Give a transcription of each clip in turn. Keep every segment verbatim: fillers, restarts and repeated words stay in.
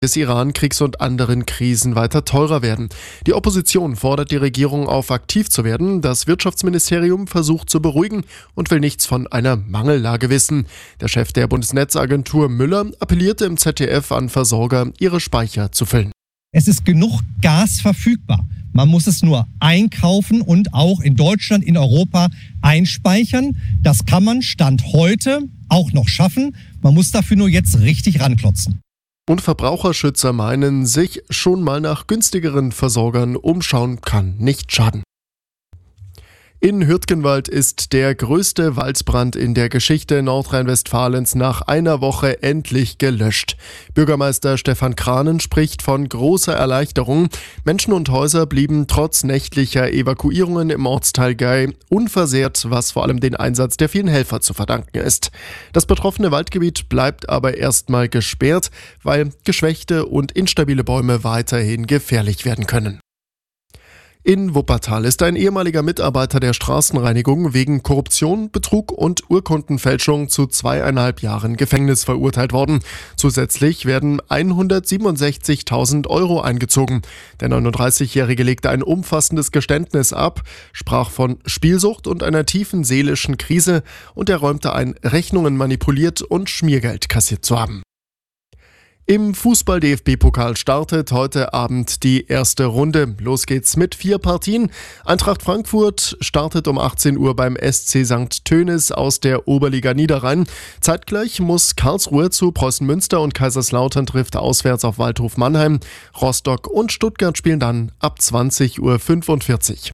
des Iran-Kriegs und anderen Krisen weiter teurer werden. Die Opposition fordert die Regierung auf, aktiv zu werden. Das Wirtschaftsministerium versucht zu beruhigen und will nichts von einer Mangellage wissen. Der Chef der Bundesnetzagentur Müller appellierte im Z D F an Versorger, ihre Speicher zu füllen. Es ist genug Gas verfügbar. Man muss es nur einkaufen und auch in Deutschland, in Europa einspeichern. Das kann man Stand heute auch noch schaffen. Man muss dafür nur jetzt richtig ranklotzen. Und Verbraucherschützer meinen, sich schon mal nach günstigeren Versorgern umschauen kann nicht schaden. In Hürtgenwald ist der größte Waldbrand in der Geschichte Nordrhein-Westfalens nach einer Woche endlich gelöscht. Bürgermeister Stefan Kranen spricht von großer Erleichterung. Menschen und Häuser blieben trotz nächtlicher Evakuierungen im Ortsteil Gey unversehrt, was vor allem den Einsatz der vielen Helfer zu verdanken ist. Das betroffene Waldgebiet bleibt aber erstmal gesperrt, weil geschwächte und instabile Bäume weiterhin gefährlich werden können. In Wuppertal ist ein ehemaliger Mitarbeiter der Straßenreinigung wegen Korruption, Betrug und Urkundenfälschung zu zweieinhalb Jahren Gefängnis verurteilt worden. Zusätzlich werden hundertsiebenundsechzigtausend Euro eingezogen. Der neununddreißigjährige legte ein umfassendes Geständnis ab, sprach von Spielsucht und einer tiefen seelischen Krise und er räumte ein, Rechnungen manipuliert und Schmiergeld kassiert zu haben. Im Fußball-D F B-Pokal startet heute Abend die erste Runde. Los geht's mit vier Partien. Eintracht Frankfurt startet um achtzehn Uhr beim S C Sankt Tönis aus der Oberliga Niederrhein. Zeitgleich muss Karlsruhe zu Preußen Münster und Kaiserslautern trifft auswärts auf Waldhof Mannheim. Rostock und Stuttgart spielen dann ab zwanzig Uhr fünfundvierzig.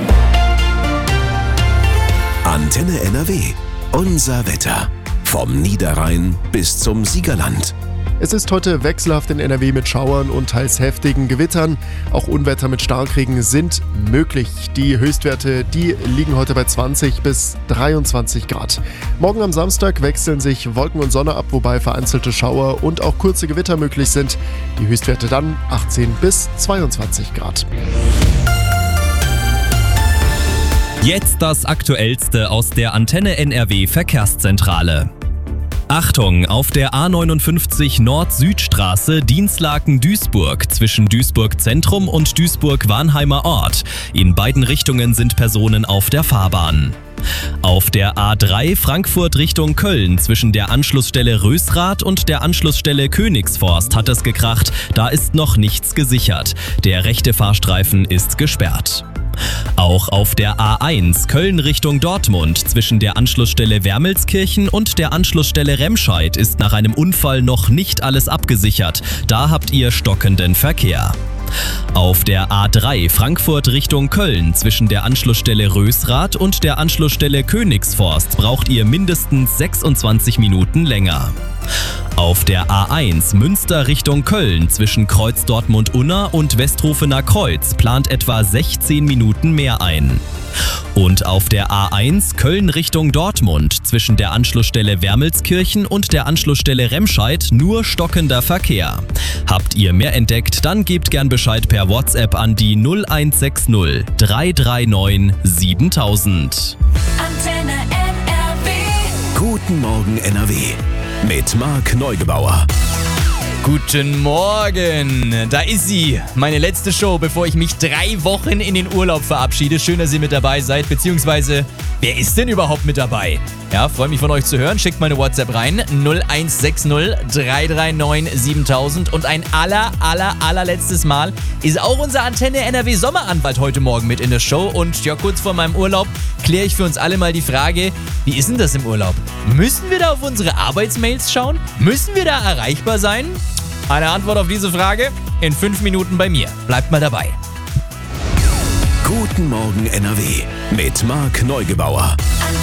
Antenne N R W. Unser Wetter. Vom Niederrhein bis zum Siegerland. Es ist heute wechselhaft in N R W mit Schauern und teils heftigen Gewittern. Auch Unwetter mit Starkregen sind möglich. Die Höchstwerte, die liegen heute bei zwanzig bis dreiundzwanzig Grad. Morgen am Samstag wechseln sich Wolken und Sonne ab, wobei vereinzelte Schauer und auch kurze Gewitter möglich sind. Die Höchstwerte dann achtzehn bis zweiundzwanzig Grad. Jetzt das Aktuellste aus der Antenne N R W Verkehrszentrale. Achtung, auf der A neunundfünfzig Nord-Süd-Straße Dinslaken-Duisburg zwischen Duisburg Zentrum und Duisburg-Warnheimer Ort. In beiden Richtungen sind Personen auf der Fahrbahn. Auf der A drei Frankfurt Richtung Köln zwischen der Anschlussstelle Rösrath und der Anschlussstelle Königsforst hat es gekracht. Da ist noch nichts gesichert. Der rechte Fahrstreifen ist gesperrt. Auch auf der A eins Köln Richtung Dortmund zwischen der Anschlussstelle Wermelskirchen und der Anschlussstelle Remscheid ist nach einem Unfall noch nicht alles abgesichert. Da habt ihr stockenden Verkehr. Auf der A drei Frankfurt Richtung Köln zwischen der Anschlussstelle Rösrath und der Anschlussstelle Königsforst braucht ihr mindestens sechsundzwanzig Minuten länger. Auf der A eins Münster Richtung Köln zwischen Kreuz Dortmund-Unna und Westrofener Kreuz plant etwa sechzehn Minuten mehr ein. Und auf der A eins Köln Richtung Dortmund zwischen der Anschlussstelle Wermelskirchen und der Anschlussstelle Remscheid nur stockender Verkehr. Habt ihr mehr entdeckt, dann gebt gern Bescheid per WhatsApp an die null eins sechs null drei drei neun siebentausend. Antenne N R W. Guten Morgen N R W. Mit Marc Neugebauer. Guten Morgen, da ist sie, meine letzte Show, bevor ich mich drei Wochen in den Urlaub verabschiede. Schön, dass ihr mit dabei seid, beziehungsweise, wer ist denn überhaupt mit dabei? Ja, freue mich von euch zu hören, schickt meine WhatsApp rein, null eins sechs null drei drei neun siebentausend und ein aller, aller, allerletztes Mal ist auch unser Antenne N R W Sommeranwalt heute Morgen mit in der Show und ja, kurz vor meinem Urlaub kläre ich für uns alle mal die Frage, wie ist denn das im Urlaub? Müssen wir da auf unsere Arbeitsmails schauen? Müssen wir da erreichbar sein? Eine Antwort auf diese Frage in fünf Minuten bei mir. Bleibt mal dabei. Guten Morgen N R W mit Marc Neugebauer.